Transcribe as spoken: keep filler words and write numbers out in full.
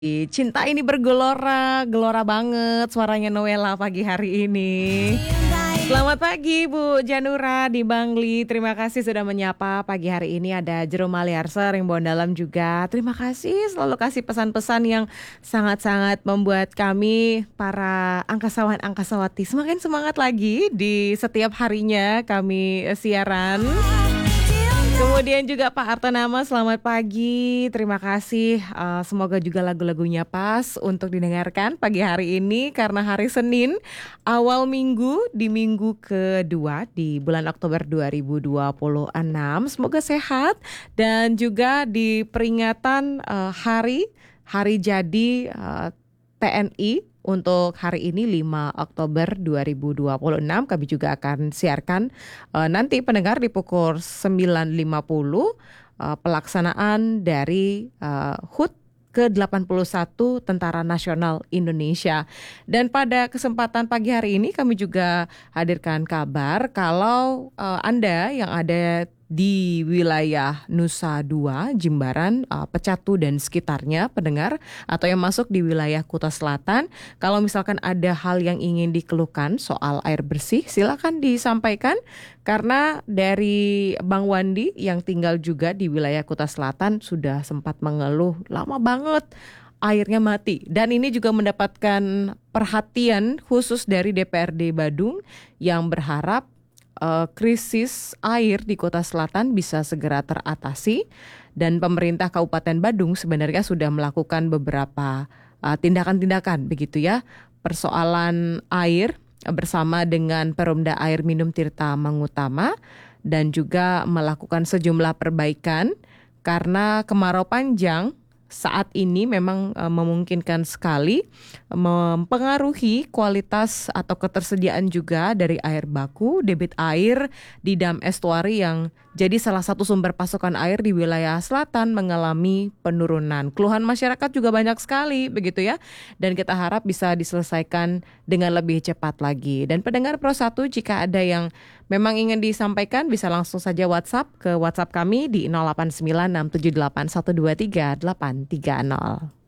Cinta ini bergelora, gelora banget suaranya Noella pagi hari ini. Selamat pagi Bu Janura di Bangli. Terima kasih sudah menyapa pagi hari ini. Ada Jerome Maliarse, Rimbon Dalam juga. Terima kasih selalu kasih pesan-pesan yang sangat-sangat membuat kami para angkasawan-angkasawati semakin semangat lagi di setiap harinya kami siaran. Kemudian juga Pak Artanama, selamat pagi. Terima kasih. Uh, semoga juga lagu-lagunya pas untuk didengarkan pagi hari ini karena hari Senin, awal minggu di minggu kedua di bulan Oktober dua ribu dua puluh enam. Semoga sehat dan juga di peringatan uh, hari hari jadi uh, T N I. Untuk hari ini lima Oktober dua ribu dua puluh enam kami juga akan siarkan uh, nanti pendengar di pukul sembilan lima puluh uh, pelaksanaan dari uh, H U T ke delapan puluh satu Tentara Nasional Indonesia. Dan pada kesempatan pagi hari ini kami juga hadirkan kabar kalau uh, Anda yang ada di wilayah Nusa Dua, Jimbaran, uh, Pecatu dan sekitarnya pendengar atau yang masuk di wilayah Kuta Selatan, kalau misalkan ada hal yang ingin dikeluhkan soal air bersih, silakan disampaikan karena dari Bang Wandi yang tinggal juga di wilayah Kuta Selatan sudah sempat mengeluh lama banget airnya mati dan ini juga mendapatkan perhatian khusus dari D P R D Badung yang berharap Uh, krisis air di Kota Selatan bisa segera teratasi dan pemerintah Kabupaten Badung sebenarnya sudah melakukan beberapa uh, tindakan-tindakan begitu ya persoalan air bersama dengan Perumda Air Minum Tirta Mangutama dan juga melakukan sejumlah perbaikan karena kemarau panjang saat ini memang e, memungkinkan sekali mempengaruhi kualitas atau ketersediaan juga dari air baku, debit air di dam estuari yang jadi salah satu sumber pasokan air di wilayah selatan mengalami penurunan. Keluhan masyarakat juga banyak sekali begitu ya. Dan kita harap bisa diselesaikan dengan lebih cepat lagi. Dan pendengar Pro satu jika ada yang memang ingin disampaikan bisa langsung saja WhatsApp ke WhatsApp kami di nol delapan sembilan enam tujuh delapan satu dua tiga delapan tiga nol.